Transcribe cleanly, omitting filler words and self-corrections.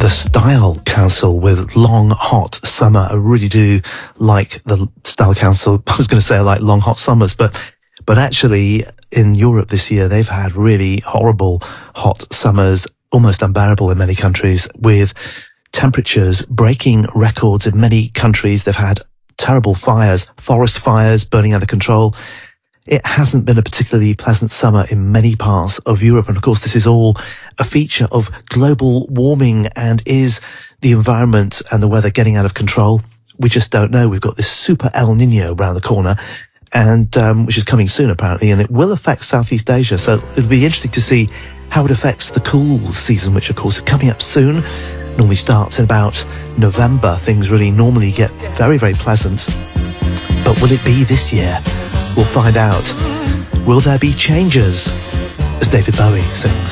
the Style Council with Long Hot Summer. I really do like the Style Council. I was going to say I like long hot summers, but actually in Europe this year they've had really horrible hot summers, almost unbearable in many countries, with temperatures breaking records in many countries. They've had terrible fires, forest fires burning out of control. It hasn't been a particularly pleasant summer in many parts of Europe. And of course, this is all a feature of global warming. And is the environment and the weather getting out of control? We just don't know. We've got this super El Nino around the corner, and which is coming soon apparently, and it will affect Southeast Asia. So it'll be interesting to see how it affects the cool season, which of course is coming up soon. Normally starts in about November. Things really normally get very, very pleasant. But will it be this year? We'll find out. Will there be changes? As David Bowie sings.